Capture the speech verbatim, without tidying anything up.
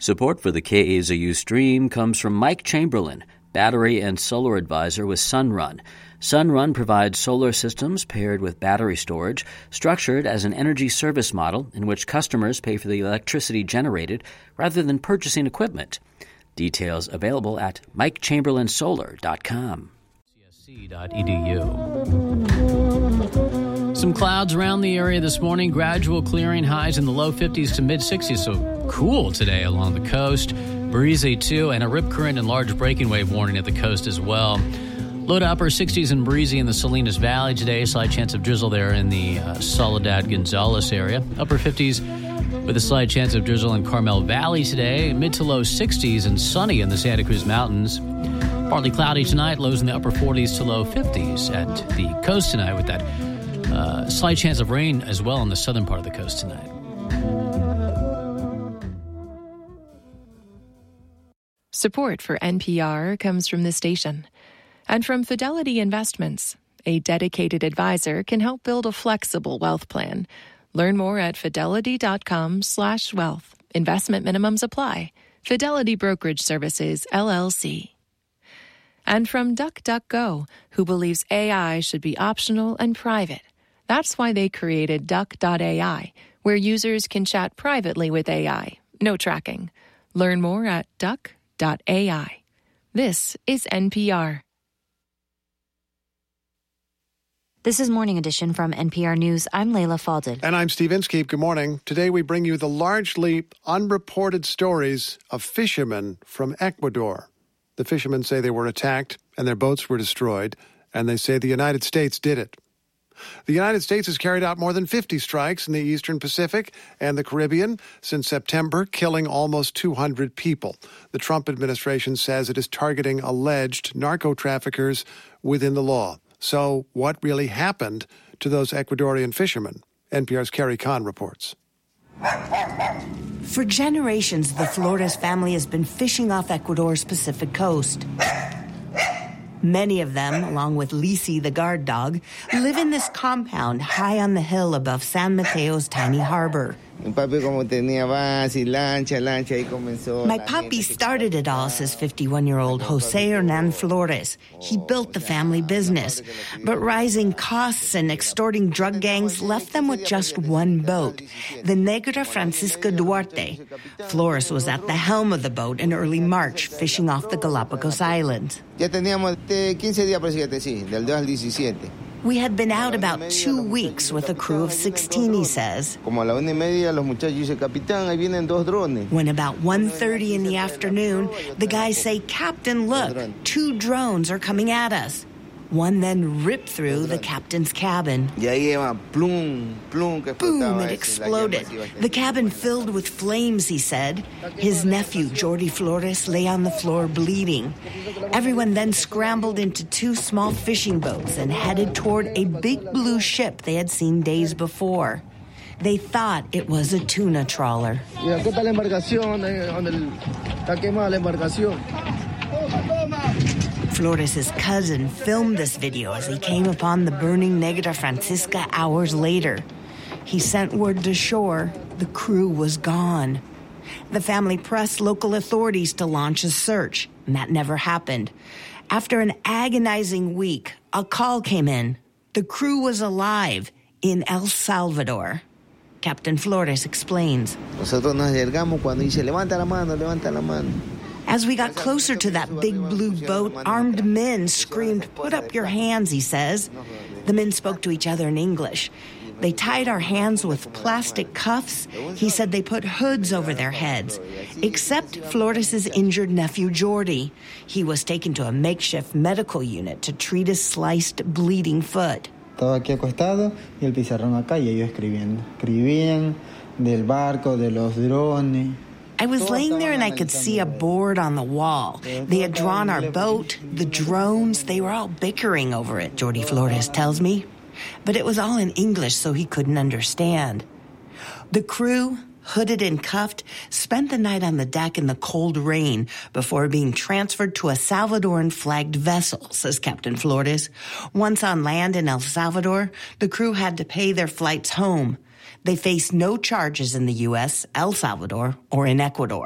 Support for the K A Z U stream comes from Mike Chamberlain, battery and solar advisor with Sunrun. Sunrun provides solar systems paired with battery storage, structured as an energy service model in which customers pay for the electricity generated rather than purchasing equipment. Details available at mike chamberlain solar dot com. C S C dot e d u. Some clouds around the area this morning, gradual clearing, highs in the low fifties to mid-sixties, so cool today along the coast. Breezy, too, and a rip current and large breaking wave warning at the coast as well. Low to upper sixties and breezy in the Salinas Valley today. Slight chance of drizzle there in the uh, Soledad Gonzales area. Upper fifties with a slight chance of drizzle in Carmel Valley today. Mid to low sixties and sunny in the Santa Cruz Mountains. Partly cloudy tonight. Lows in the upper forties to low fifties at the coast tonight with that uh, slight chance of rain as well on the southern part of the coast tonight. Support for N P R comes from this station and from Fidelity Investments. A dedicated advisor can help build a flexible wealth plan. Learn more at fidelity.com slash wealth. Investment minimums apply. Fidelity Brokerage Services, L L C. And from DuckDuckGo, who believes A I should be optional and private. That's why they created Duck dot A I, where users can chat privately with A I. No tracking. Learn more at duck dot A I. This is N P R. This is Morning Edition from N P R News. I'm Layla Falded. And I'm Steve Inskeep. Good morning. Today we bring you the largely unreported stories of fishermen from Ecuador. The fishermen say they were attacked and their boats were destroyed, and they say the United States did it. The United States has carried out more than fifty strikes in the Eastern Pacific and the Caribbean since September, killing almost two hundred people. The Trump administration says it is targeting alleged narco-traffickers within the law. So what really happened to those Ecuadorian fishermen? N P R's Carrie Kahn reports. For generations, the Flores family has been fishing off Ecuador's Pacific coast. Many of them, along with Lisi, the guard dog, live in this compound high on the hill above San Mateo's tiny harbor. My puppy started it all, says fifty-one-year-old Jose Hernan Flores. He built the family business. But rising costs and extorting drug gangs left them with just one boat, the Negra Francisca Duarte. Flores was at the helm of the boat in early March, fishing off the Galapagos Islands. We had been out about two weeks with a crew of sixteen, he says. When about one thirty in the afternoon, the guys say, "Captain, look, two drones are coming at us." One then ripped through the captain's cabin. Boom, it exploded. The cabin filled with flames, he said. His nephew, Jordi Flores, lay on the floor bleeding. Everyone then scrambled into two small fishing boats and headed toward a big blue ship they had seen days before. They thought it was a tuna trawler. Flores' cousin filmed this video as he came upon the burning Negra Francisca hours later. He sent word to shore the crew was gone. The family pressed local authorities to launch a search, and that never happened. After an agonizing week, a call came in. The crew was alive in El Salvador. Captain Flores explains. As we got closer to that big blue boat, armed men screamed, "Put up your hands," he says. The men spoke to each other in English. They tied our hands with plastic cuffs. He said they put hoods over their heads, except Flores' injured nephew, Jordi. He was taken to a makeshift medical unit to treat his sliced, bleeding foot. Estaba aquí acostado y el pizarrón acá y ellos escribiendo. Escribían del barco, de los drones. I was laying there and I could see a board on the wall. They had drawn our boat, the drones. They were all bickering over it, Jordi Flores tells me. But it was all in English, so he couldn't understand. The crew, hooded and cuffed, spent the night on the deck in the cold rain before being transferred to a Salvadoran-flagged vessel, says Captain Flores. Once on land in El Salvador, the crew had to pay their flights home. They face no charges in the U S, El Salvador, or in Ecuador.